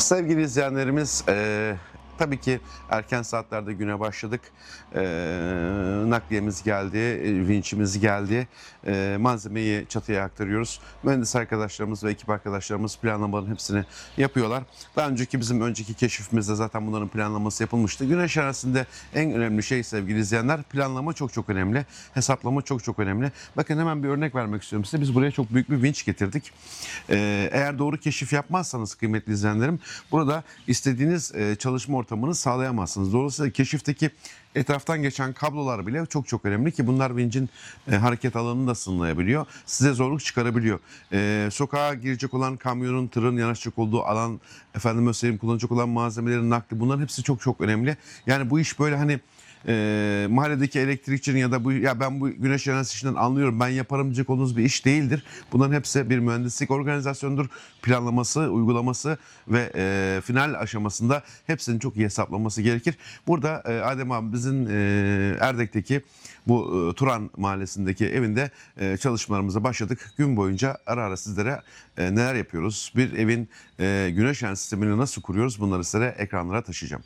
Sevgili izleyenlerimiz, tabii ki erken saatlerde güne başladık. Nakliyemiz geldi, vinçimiz geldi. Malzemeyi çatıya aktarıyoruz. Mühendis arkadaşlarımız ve ekip arkadaşlarımız planlamaların hepsini yapıyorlar. Daha önceki önceki keşifimizde zaten bunların planlaması yapılmıştı. Güneş enerjisinde en önemli şey sevgili izleyenler, planlama çok önemli. Hesaplama çok önemli. Bakın hemen bir örnek vermek istiyorum size. Biz buraya çok büyük bir vinç getirdik. Eğer doğru keşif yapmazsanız kıymetli izleyenlerim, burada istediğiniz çalışma ortamını sağlayamazsınız. Dolayısıyla keşifteki etraftan geçen kablolar bile çok önemli ki bunlar vincin hareket alanını da sınırlayabiliyor. Size zorluk çıkarabiliyor. Sokağa girecek olan kamyonun, tırın yanaşacak olduğu alan, efendim söyleyeyim, kullanacak olan malzemelerin nakli, bunların hepsi çok önemli. Yani bu iş böyle hani mahalledeki elektrikçinin ya da ben bu güneş enerjisi işinden anlıyorum, ben yaparım diyecek olduğunuz bir iş değildir. Bunların hepsi bir mühendislik organizasyonudur. Planlaması, uygulaması ve final aşamasında hepsinin çok iyi hesaplaması gerekir. Burada Adem abimizin Erdek'teki bu Turan mahallesindeki evinde çalışmalarımıza başladık. Gün boyunca ara sizlere neler yapıyoruz, bir evin güneş enerji sistemini nasıl kuruyoruz, bunları size ekranlara taşıyacağım.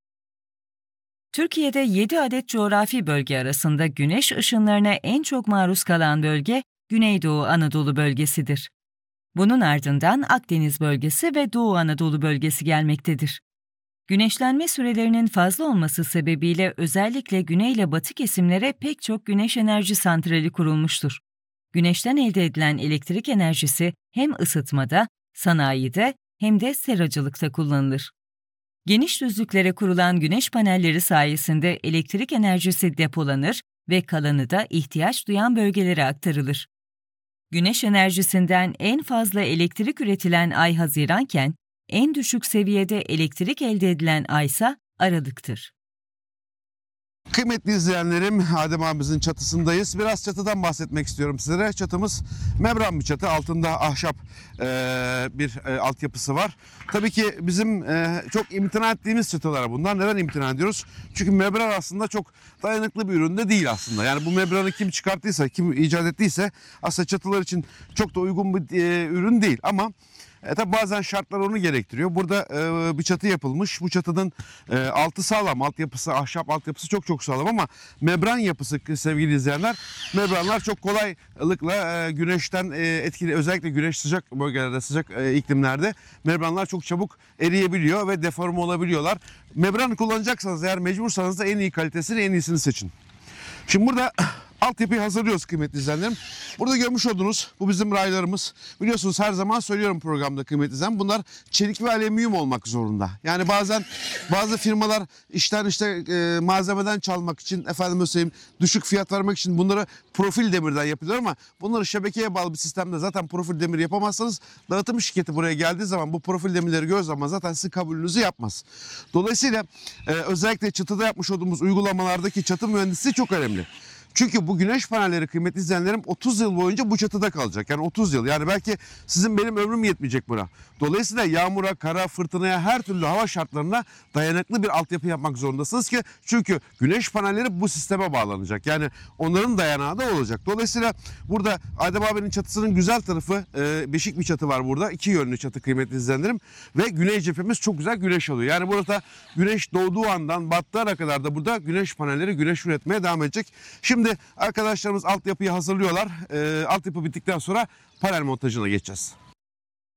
Türkiye'de 7 adet coğrafi bölge arasında güneş ışınlarına en çok maruz kalan bölge Güneydoğu Anadolu bölgesidir. Bunun ardından Akdeniz bölgesi ve Doğu Anadolu bölgesi gelmektedir. Güneşlenme sürelerinin fazla olması sebebiyle özellikle güney ile batı kesimlere pek çok güneş enerji santrali kurulmuştur. Güneşten elde edilen elektrik enerjisi hem ısıtmada, sanayide hem de seracılıkta kullanılır. Geniş düzlüklere kurulan güneş panelleri sayesinde elektrik enerjisi depolanır ve kalanı da ihtiyaç duyan bölgelere aktarılır. Güneş enerjisinden en fazla elektrik üretilen ay Haziranken, en düşük seviyede elektrik elde edilen ay ise Aralık'tır. Kıymetli izleyenlerim, Adem abimizin çatısındayız. Biraz çatıdan bahsetmek istiyorum sizlere. Çatımız membran bir çatı. Altında ahşap bir altyapısı var. Tabii ki bizim çok imtina ettiğimiz çatılar bunlar. Neden imtina ediyoruz? Çünkü membran aslında çok dayanıklı bir ürün de değil aslında. Yani bu membranı kim çıkarttıysa, kim icat ettiyse aslında çatılar için çok da uygun bir ürün değil. Ama tabi bazen şartlar onu gerektiriyor. Burada bir çatı yapılmış. Bu çatının altı sağlam, altyapısı, ahşap altyapısı çok sağlam ama membran yapısı sevgili izleyenler, membranlar çok kolaylıkla güneşten etkili, özellikle güneş sıcak bölgelerde, sıcak iklimlerde membranlar çok çabuk eriyebiliyor ve deforme olabiliyorlar. Membran kullanacaksanız, eğer mecbursanız da en iyi kalitesini, en iyisini seçin. Şimdi burada altyapıyı hazırlıyoruz kıymetli izleyenlerim. Burada görmüş olduğunuz bu bizim raylarımız. Biliyorsunuz, her zaman söylüyorum programda kıymetli izleyenlerim, bunlar çelik ve alüminyum olmak zorunda. Yani bazen bazı firmalar işten malzemeden çalmak için, efendim söyleyeyim, düşük fiyat vermek için bunları profil demirden yapıyorlar ama bunları şebekeye bağlı bir sistemde zaten profil demir yapamazsanız, dağıtım şirketi buraya geldiği zaman bu profil demirleri gördüğü zaman zaten sizin kabulünüzü yapmaz. Dolayısıyla özellikle çatıda yapmış olduğumuz uygulamalardaki çatı mühendisliği çok önemli. Çünkü bu güneş panelleri kıymetli izleyenlerim 30 yıl boyunca bu çatıda kalacak. Yani 30 yıl. Yani belki sizin benim ömrüm yetmeyecek buna. Dolayısıyla yağmura, kara, fırtınaya, her türlü hava şartlarına dayanıklı bir altyapı yapmak zorundasınız ki, çünkü güneş panelleri bu sisteme bağlanacak. Yani onların dayanağı da olacak. Dolayısıyla burada Adem abinin çatısının güzel tarafı, beşik bir çatı var burada. 2 yönlü çatı kıymetli izleyenlerim ve güney cephemiz çok güzel güneş alıyor. Yani burada güneş doğduğu andan battığı ana kadar da burada güneş panelleri güneş üretmeye devam edecek. Şimdi arkadaşlarımız altyapıyı hazırlıyorlar. Altyapı bittikten sonra panel montajına geçeceğiz.